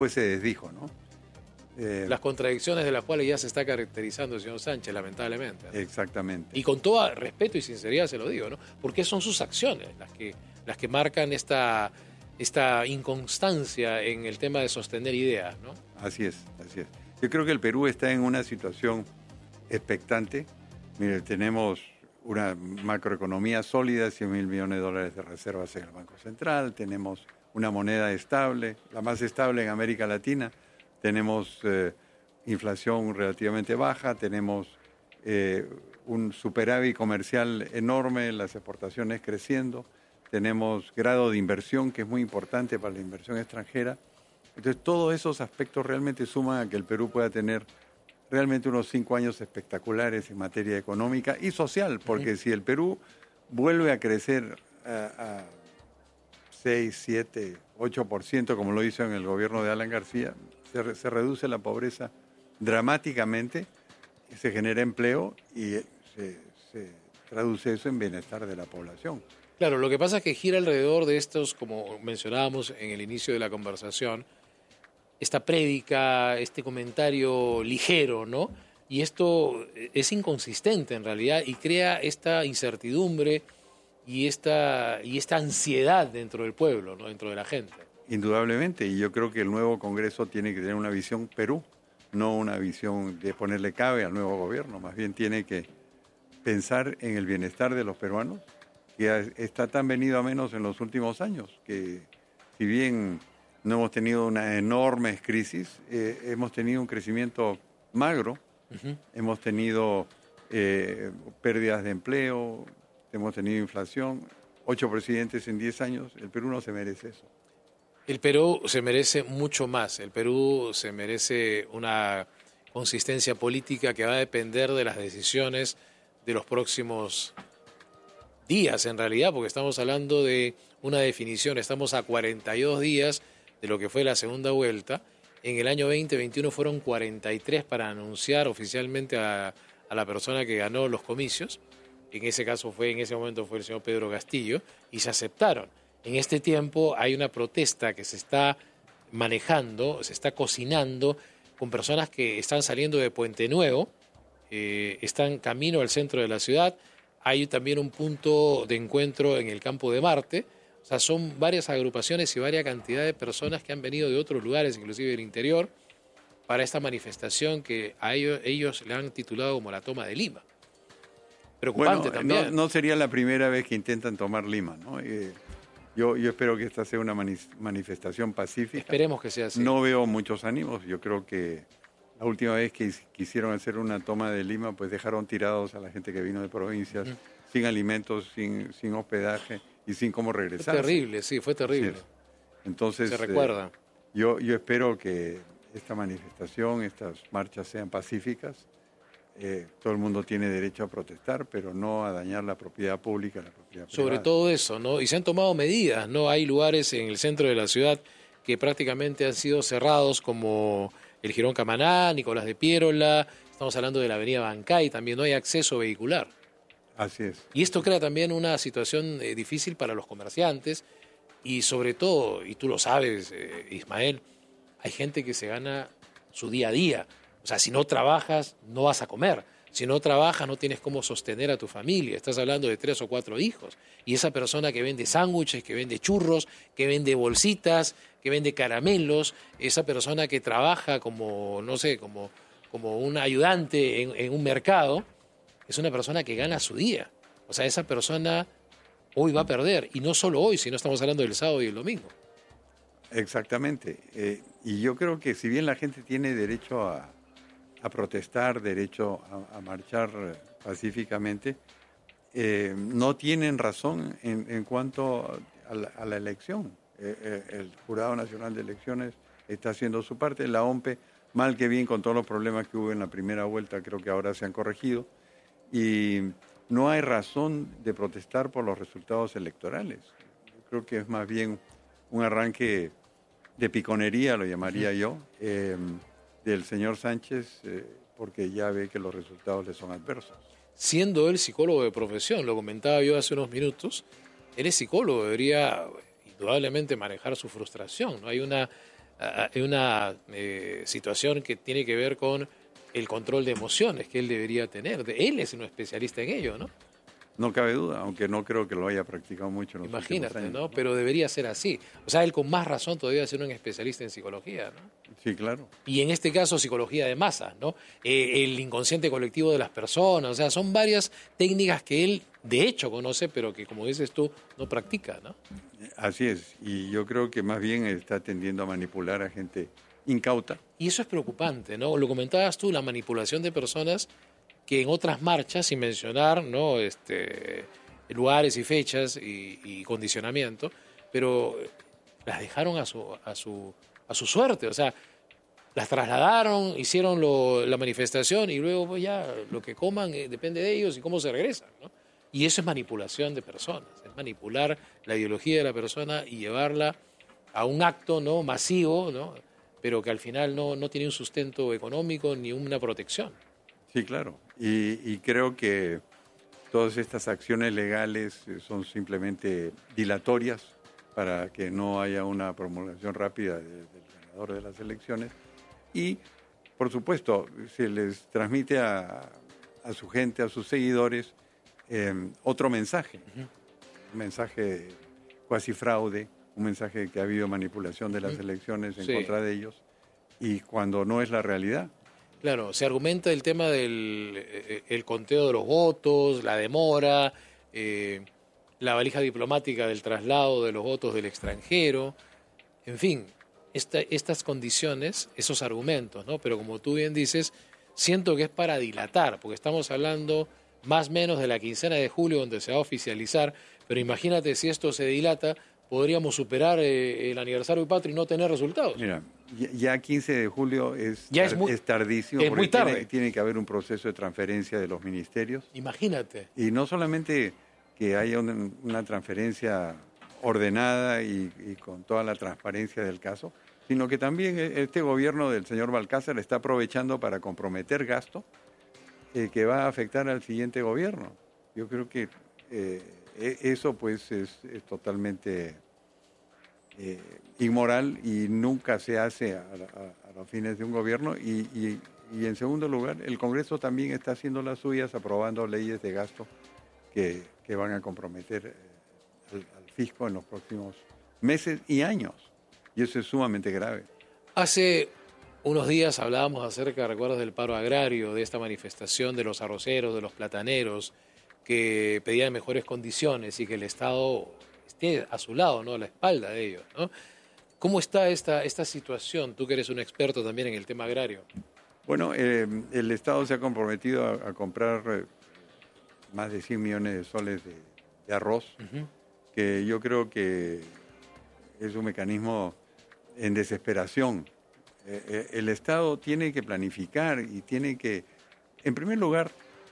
Pues se desdijo, ¿no? Las contradicciones de las cuales ya se está caracterizando el señor Sánchez, lamentablemente, ¿no? Exactamente. Y con todo respeto y sinceridad se lo digo, ¿no? Porque son sus acciones las que marcan esta inconstancia en el tema de sostener ideas, ¿no? Así es. Yo creo que el Perú está en una situación expectante. Mire, tenemos una macroeconomía sólida, $100.000 millones de reservas en el Banco Central, tenemos una moneda estable, la más estable en América Latina, tenemos inflación relativamente baja, tenemos un superávit comercial enorme, las exportaciones creciendo, tenemos grado de inversión que es muy importante para la inversión extranjera. Entonces, todos esos aspectos realmente suman a que el Perú pueda tener realmente unos 5 años espectaculares en materia económica y social, porque si el Perú vuelve a crecer a 6, 7, 8%, como lo hizo en el gobierno de Alan García, se reduce la pobreza dramáticamente, se genera empleo y se traduce eso en bienestar de la población. Claro, lo que pasa es que gira alrededor de estos, como mencionábamos en el inicio de la conversación, esta prédica, este comentario ligero, ¿no? Y esto es inconsistente en realidad y crea esta incertidumbre y esta ansiedad dentro del pueblo, ¿no? Dentro de la gente. Indudablemente, y yo creo que el nuevo Congreso tiene que tener una visión Perú, no una visión de ponerle cabe al nuevo gobierno, más bien tiene que pensar en el bienestar de los peruanos, que está tan venido a menos en los últimos años, que si bien no hemos tenido una enorme crisis, hemos tenido un crecimiento magro, hemos tenido pérdidas de empleo, hemos tenido inflación, 8 presidentes en 10 años, el Perú no se merece eso. El Perú se merece mucho más, el Perú se merece una consistencia política que va a depender de las decisiones de los próximos días en realidad, porque estamos hablando de una definición, estamos a 42 días de lo que fue la segunda vuelta. En el año 2021 fueron 43 para anunciar oficialmente a la persona que ganó los comicios. En ese momento fue el señor Pedro Castillo, y se aceptaron. En este tiempo hay una protesta que se está manejando, se está cocinando con personas que están saliendo de Puente Nuevo, están camino al centro de la ciudad. Hay también un punto de encuentro en el Campo de Marte. O sea, son varias agrupaciones y varias cantidad de personas que han venido de otros lugares, inclusive del interior, para esta manifestación que a ellos le han titulado como la toma de Lima. Preocupante también. No sería la primera vez que intentan tomar Lima, ¿no? Yo espero que esta sea una manifestación pacífica. Esperemos que sea así. No veo muchos ánimos. Yo creo que la última vez que quisieron hacer una toma de Lima, pues dejaron tirados a la gente que vino de provincias, sin alimentos, sin hospedaje y sin cómo regresar. Fue terrible, sí, fue terrible. Sí. Entonces, se recuerda. Yo espero que esta manifestación, estas marchas sean pacíficas. Todo el mundo tiene derecho a protestar, pero no a dañar la propiedad pública, la propiedad privada. Sobre todo eso, ¿no? Y se han tomado medidas, ¿no? Hay lugares en el centro de la ciudad que prácticamente han sido cerrados, como el Jirón Camaná, Nicolás de Piérola, estamos hablando de la avenida Bancay, también no hay acceso vehicular. Así es. Y esto crea también una situación difícil para los comerciantes y sobre todo, y tú lo sabes, Ismael, hay gente que se gana su día a día. O sea, si no trabajas, no vas a comer. Si no trabajas, no tienes cómo sostener a tu familia. Estás hablando de 3 o 4 hijos. Y esa persona que vende sándwiches, que vende churros, que vende bolsitas, que vende caramelos, esa persona que trabaja como, no sé, como un ayudante en un mercado, es una persona que gana su día. O sea, esa persona hoy va a perder. Y no solo hoy, sino estamos hablando del sábado y el domingo. Exactamente. Y yo creo que si bien la gente tiene derecho a protestar, derecho a marchar pacíficamente, no tienen razón en cuanto a la elección. El Jurado Nacional de Elecciones está haciendo su parte, la OMPE, mal que bien con todos los problemas que hubo en la primera vuelta, creo que ahora se han corregido, y no hay razón de protestar por los resultados electorales. Yo creo que es más bien un arranque de piconería, lo llamaría yo, del señor Sánchez, porque ya ve que los resultados le son adversos. Siendo él psicólogo de profesión, lo comentaba yo hace unos minutos, él es psicólogo, debería indudablemente manejar su frustración, ¿no? Hay situación que tiene que ver con el control de emociones que él debería tener. Él es un especialista en ello, ¿no? No cabe duda, aunque no creo que lo haya practicado mucho en los Imagínate, últimos años, ¿no? Pero debería ser así. O sea, él con más razón todavía ser un especialista en psicología, ¿no? Sí, claro. Y en este caso, psicología de masas, ¿no? El inconsciente colectivo de las personas. O sea, son varias técnicas que él, de hecho, conoce, pero que, como dices tú, no practica, ¿no? Así es. Y yo creo que más bien está tendiendo a manipular a gente incauta. Y eso es preocupante, ¿no? Lo comentabas tú, la manipulación de personas que en otras marchas, sin mencionar, ¿no? Lugares y fechas y condicionamiento, pero las dejaron a su suerte. O sea, las trasladaron, hicieron la manifestación y luego pues, ya lo que coman depende de ellos y cómo se regresan, ¿no? Y eso es manipulación de personas, es manipular la ideología de la persona y llevarla a un acto, ¿no? Masivo, ¿no? Pero que al final no tiene un sustento económico ni una protección. Sí, claro. Y creo que todas estas acciones legales son simplemente dilatorias para que no haya una promulgación rápida del ganador de las elecciones. Y, por supuesto, se les transmite a su gente, a sus seguidores, otro mensaje. Un mensaje cuasi fraude, un mensaje de que ha habido manipulación de las elecciones en contra de ellos, y cuando no es la realidad. Claro, se argumenta el tema del el conteo de los votos, la demora, la valija diplomática del traslado de los votos del extranjero, en fin, estas condiciones, esos argumentos, ¿no? Pero como tú bien dices, siento que es para dilatar, porque estamos hablando más o menos de la quincena de julio donde se va a oficializar, pero imagínate si esto se dilata, podríamos superar el aniversario de Patria y no tener resultados. Mira, ya 15 de julio es tardísimo, es porque muy tarde. Tiene que haber un proceso de transferencia de los ministerios. Imagínate. Y no solamente que haya una transferencia ordenada y con toda la transparencia del caso, sino que también este gobierno del señor Balcázar está aprovechando para comprometer gasto que va a afectar al siguiente gobierno. Yo creo que eso pues es totalmente inmoral y nunca se hace a los fines de un gobierno. Y en segundo lugar, el Congreso también está haciendo las suyas, aprobando leyes de gasto que van a comprometer al fisco en los próximos meses y años. Y eso es sumamente grave. Hace unos días hablábamos acerca, ¿recuerdas?, del paro agrario, de esta manifestación de los arroceros, de los plataneros, que pedían mejores condiciones y que el Estado esté a su lado, ¿no?, a la espalda de ellos, ¿no? ¿Cómo está esta situación? Tú que eres un experto también en el tema agrario. Bueno, el Estado se ha comprometido a comprar más de 100 millones de soles de arroz, que yo creo que es un mecanismo en desesperación. El Estado tiene que planificar y tiene que, en primer lugar,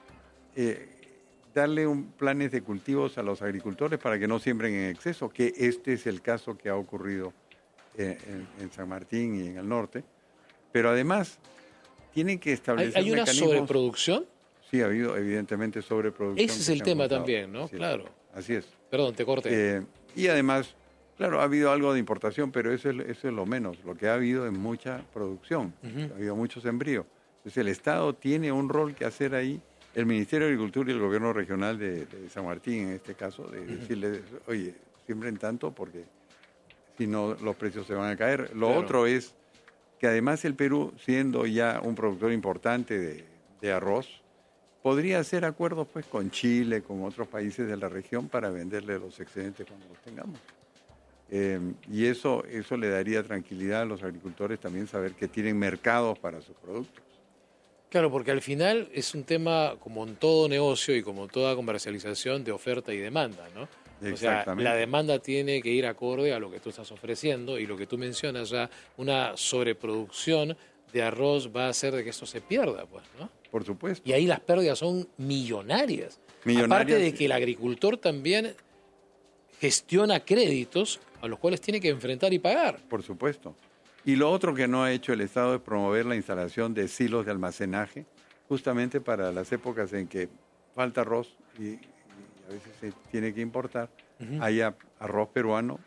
darle planes de cultivos a los agricultores para que no siembren en exceso, que este es el caso que ha ocurrido en San Martín y en el norte. Pero además, tienen que establecer ¿Hay una mecanismos. ¿Sobreproducción? Sí, ha habido evidentemente sobreproducción. Ese es el tema también, ¿no? Sí, claro. Así es. Perdón, te corté. Y además, claro, ha habido algo de importación, pero eso es lo menos. Lo que ha habido es mucha producción, ha habido mucho sembrío. Entonces el Estado tiene un rol que hacer ahí, el Ministerio de Agricultura y el Gobierno Regional de San Martín, en este caso, de decirles, oye, siembren tanto porque si no los precios se van a caer. Lo otro es que además el Perú, siendo ya un productor importante de arroz, podría hacer acuerdos pues con Chile, con otros países de la región para venderle los excedentes cuando los tengamos. Y eso le daría tranquilidad a los agricultores también saber que tienen mercados para sus productos. Claro, porque al final es un tema, como en todo negocio y como toda comercialización, de oferta y demanda, ¿no? O sea, la demanda tiene que ir acorde a lo que tú estás ofreciendo y lo que tú mencionas, o sea, una sobreproducción de arroz va a hacer de que esto se pierda, pues, ¿no? Por supuesto. Y ahí las pérdidas son millonarias. Aparte de que el agricultor también gestiona créditos a los cuales tiene que enfrentar y pagar. Por supuesto. Y lo otro que no ha hecho el Estado es promover la instalación de silos de almacenaje, justamente para las épocas en que falta arroz y a veces se tiene que importar, haya arroz peruano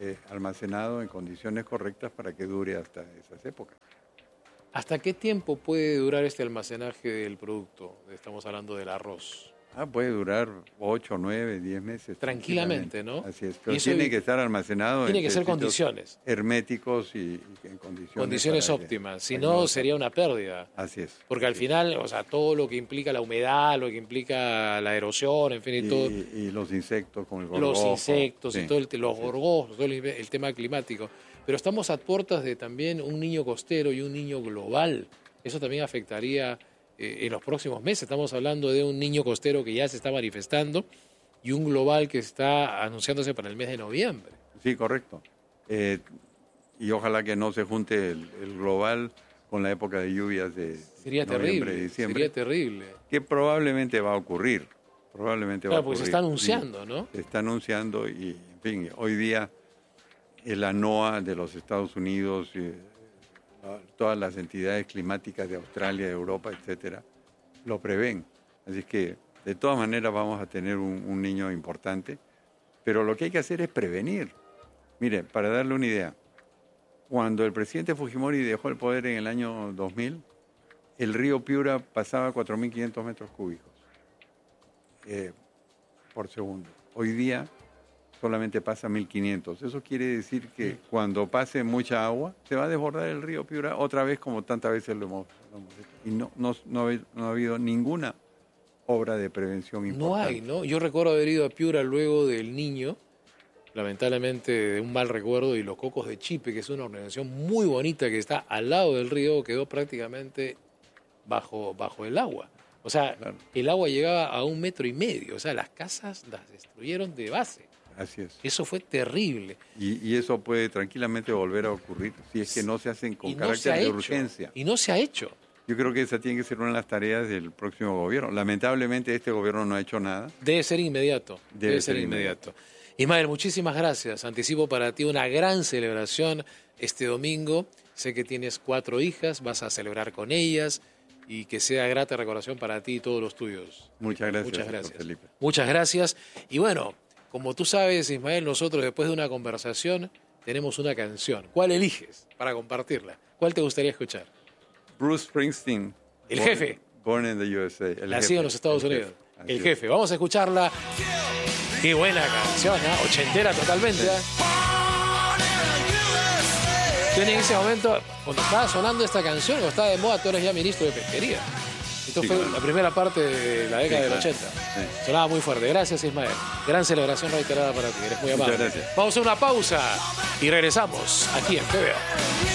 almacenado en condiciones correctas para que dure hasta esas épocas. ¿Hasta qué tiempo puede durar este almacenaje del producto? Estamos hablando del arroz. Puede durar 8, 9, 10 meses. Tranquilamente, ¿no? Así es, pero tiene que estar almacenado tiene que en ser condiciones. herméticos y en condiciones óptimas. Si no, sería una pérdida. Así es. Porque al final, o sea, todo lo que implica la humedad, lo que implica la erosión, en fin, y todo. Y los insectos, como el gorgojo. Los insectos, sí, y todo los gorgojos, todo el tema climático. Pero estamos a puertas de también un niño costero y un niño global. Eso también afectaría en los próximos meses. Estamos hablando de un niño costero que ya se está manifestando y un global que está anunciándose para el mes de noviembre. Sí, correcto. Y ojalá que no se junte el global con la época de lluvias de noviembre y diciembre. Sería terrible. Que probablemente va a ocurrir. Claro, porque se está anunciando, ¿no? Se está anunciando y, en fin, hoy día la NOAA de los Estados Unidos, todas las entidades climáticas de Australia, de Europa, etcétera, lo prevén. Así que, de todas maneras, vamos a tener un niño importante. Pero lo que hay que hacer es prevenir. Mire, para darle una idea, cuando el presidente Fujimori dejó el poder en el año 2000, el río Piura pasaba 4.500 metros cúbicos por segundo. Hoy día solamente pasa 1.500. Eso quiere decir que cuando pase mucha agua, se va a desbordar el río Piura otra vez, como tantas veces lo hemos hecho. Y no ha habido ninguna obra de prevención importante. No hay, ¿no? Yo recuerdo haber ido a Piura luego del Niño, lamentablemente de un mal recuerdo, y los Cocos de Chipe, que es una organización muy bonita que está al lado del río, quedó prácticamente bajo el agua. O sea, claro, el agua llegaba a 1,5 metros. O sea, las casas las destruyeron de base. Así es. Eso fue terrible. Y eso puede tranquilamente volver a ocurrir si es que no se hacen con carácter de urgencia. Y no se ha hecho. Yo creo que esa tiene que ser una de las tareas del próximo gobierno. Lamentablemente este gobierno no ha hecho nada. Debe ser inmediato. Debe ser inmediato. Ismael, muchísimas gracias. Anticipo para ti una gran celebración este domingo. Sé que tienes 4 hijas, vas a celebrar con ellas y que sea grata recordación para ti y todos los tuyos. Muchas gracias. Felipe. Muchas gracias. Y bueno, como tú sabes, Ismael, nosotros después de una conversación tenemos una canción. ¿Cuál eliges para compartirla? ¿Cuál te gustaría escuchar? Bruce Springsteen. El jefe. Born in the USA. Nacido en los Estados Unidos. El jefe. Vamos a escucharla. Qué buena canción, ¿eh? Ochentera totalmente. ¿eh? Tú en ese momento, cuando estaba sonando esta canción, cuando estaba de moda, tú eres ya ministro de Pesquería. Esto fue la primera parte de la década del 80. Sí. Sonaba muy fuerte. Gracias, Ismael. Gran celebración reiterada para ti. Eres muy amable. Muchas gracias. Vamos a una pausa y regresamos aquí en PBO.